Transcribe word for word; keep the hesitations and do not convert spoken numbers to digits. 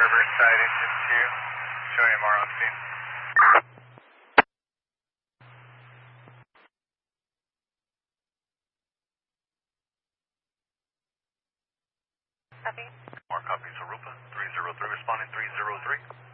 Riverside engine two, showing M R on scene. Copy. More copies, Arupa, three zero three, responding three zero three.